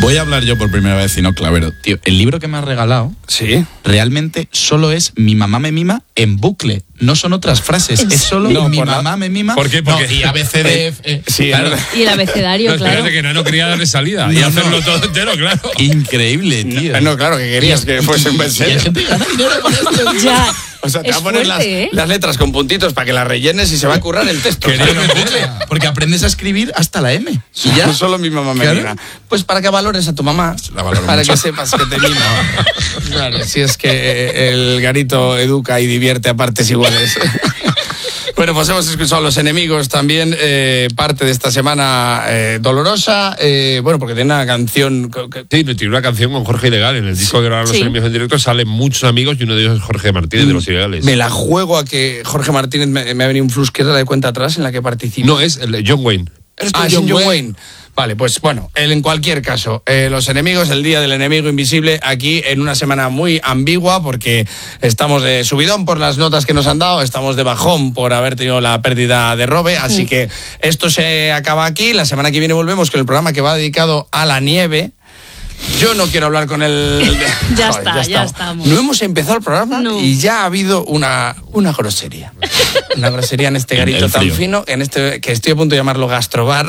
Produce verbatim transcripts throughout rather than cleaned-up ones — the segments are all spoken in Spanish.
Voy a hablar yo por primera vez, y no Clavero. Tío, el libro que me has regalado, sí, realmente solo es Mi mamá me mima en bucle. No son otras frases, es solo no, Mi por mamá la... me mima. ¿Por qué? Porque no, y A B C D F. Eh, sí, claro. Y el abecedario, No, claro. espérate, que no, no quería darle salida No, y no. hacerlo todo entero, claro. Increíble, tío. No, no, claro, que querías que fuese un Y hay bestseller. gente que gana dinero con esto. Ya. O sea, te Es va a poner fuerte, las, ¿eh? las letras con puntitos para que las rellenes y se va a currar el texto. Quería ¿sabes? meterle. Porque aprendes a escribir hasta la M. Y ya. Solo mi mamá me Claro. mima. Pues para que valores a tu mamá. La valoro para mucho. que sepas que te mima. Claro, si es que el Garito educa y divierte a partes iguales. Bueno, pues hemos escuchado a Los Enemigos también, eh, parte de esta semana eh, dolorosa, eh, bueno, porque tiene una canción... Que, Sí, pero tiene una canción con Jorge Ilegal. En el disco que grabaron Los Sí. Enemigos en directo salen muchos amigos y uno de ellos es Jorge Martínez de Los Ilegales. me la juego a que Jorge Martínez me, me ha venido un flux que era de cuenta atrás en la que participa. No, es el de John Wayne. Ah, es John Wayne. Vale, pues bueno, el, en cualquier caso, eh, Los Enemigos, el Día del Enemigo Invisible, aquí en una semana muy ambigua porque estamos de subidón por las notas que nos han dado, estamos de bajón por haber tenido la pérdida de Robe, así Sí. que esto se acaba aquí, la semana que viene volvemos con el programa que va dedicado a la nieve. Yo no quiero hablar con el... Ya Joder, está, ya estamos. No hemos empezado el programa No. y ya ha habido una, una grosería. Una grosería en este En garito el tan frío. fino, en este que estoy a punto de llamarlo gastrobar.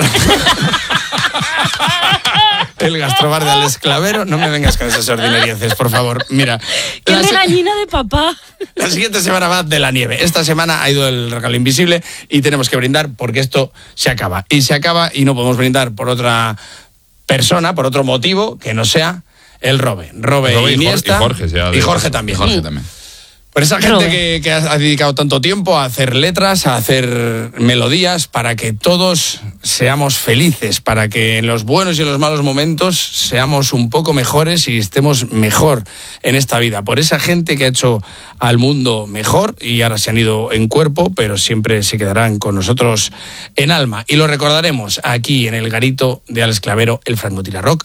El gastrobar de Alex Clavero. No me vengas con esas ordinarieces, por favor. Mira, ¡Qué la, se- regañina de papá! la siguiente semana va de la nieve. Esta semana ha ido el regalo invisible y tenemos que brindar porque esto se acaba. Y se acaba y no podemos brindar por otra persona, por otro motivo que no sea el Robe. Robe, Robe y Iniesta. Jorge, y Jorge, sea de y Jorge paso. también. Jorge también. Por esa gente Robe. que, que ha ha dedicado tanto tiempo a hacer letras, a hacer melodías, para que todos seamos felices, para que en los buenos y en los malos momentos seamos un poco mejores y estemos mejor en esta vida. Por esa gente que ha hecho al mundo mejor y ahora se han ido en cuerpo, pero siempre se quedarán con nosotros en alma. Y lo recordaremos aquí en el garito de Alex Clavero, el Franco Tira Rock.